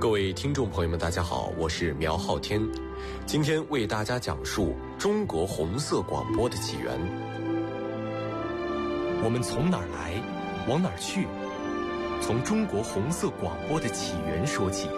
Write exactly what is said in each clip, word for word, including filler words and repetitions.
各位听众朋友们，大家好，我是苗浩天，今天为大家讲述中国红色广播的起源。 我们从哪儿来，往哪儿去？从中国红色广播的起源说起。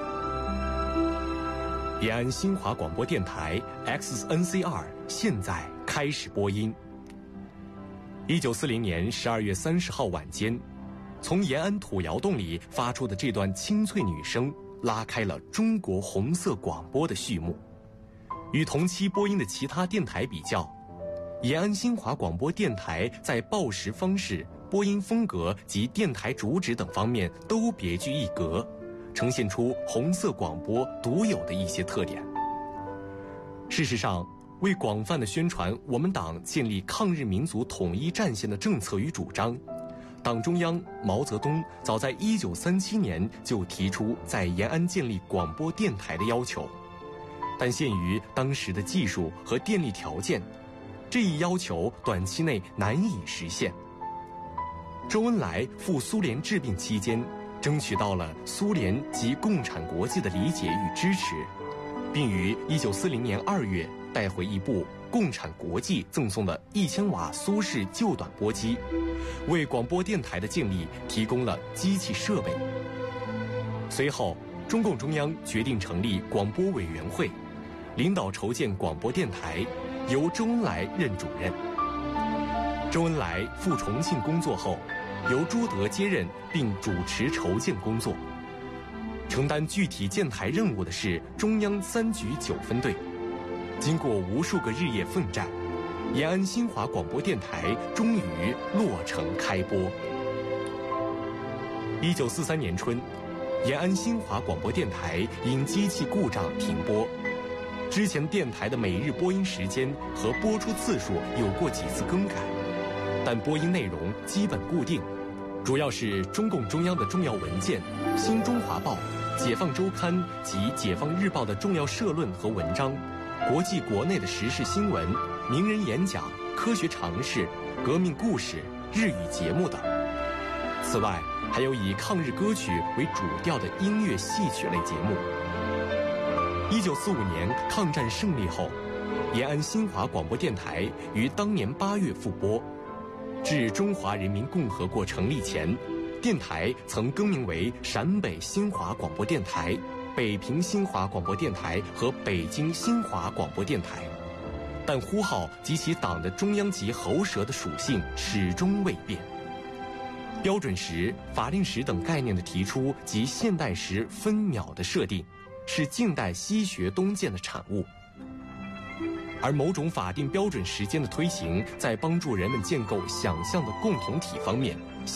延安新华广播电台 X N C 二现在开始播音。一九四零年十二月三十号晚间，从延安土窑洞里发出的这段清脆女声，拉开了中国红色广播的序幕。与同期播音的其他电台比较，延安新华广播电台在报时方式、播音风格及电台主旨等方面都别具一格，呈现出红色广播独有的一些特点。事实上，为广泛的宣传我们党建立抗日民族统一战线的政策与主张，党中央毛泽东早在一九三七年就提出在延安建立广播电台的要求，但限于当时的技术和电力条件，这一要求短期内难以实现。周恩来赴苏联治病期间，争取到了苏联及共产国际的理解与支持，并于一九四零年二月带回一部共产国际赠送的一千瓦苏式旧短波机，为广播电台的建立提供了机器设备。随后，中共中央决定成立广播委员会，领导筹建广播电台，由周恩来任主任。周恩来赴重庆工作后，由朱德接任并主持筹建工作。承担具体建台任务的是中央三局九分队。经过无数个日夜奋战，延安新华广播电台终于落成开播。一九四三年春，延安新华广播电台因机器故障停播。之前电台的每日播音时间和播出次数有过几次更改，但播音内容基本固定，主要是中共中央的重要文件、新中华报、解放周刊及解放日报的重要社论和文章，国际国内的时事新闻、名人演讲、科学常识、革命故事、日语节目等。此外，还有以抗日歌曲为主调的音乐戏曲类节目。一九四五年抗战胜利后，延安新华广播电台于当年八月复播。至中华人民共和国成立前，电台曾更名为陕北新华广播电台、北平新华广播电台和北京新华广播电台，但呼号及其党的中央级喉舌的属性始终未变。标准时、法定时等概念的提出及现代时分秒的设定，是近代西学东渐的产物。而某种法定标准时间的推行，在帮助人们建构想象的共同体方面